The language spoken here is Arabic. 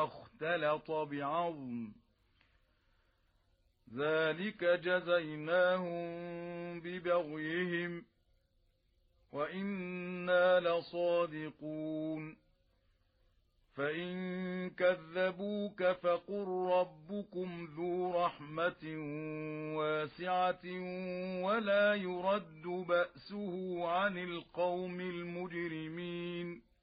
فاختلط بعظم ذلك جزيناهم ببغيهم وإنا لصادقون فإن كذبوك فقل ربكم ذو رحمة واسعة ولا يرد بأسه عن القوم المجرمين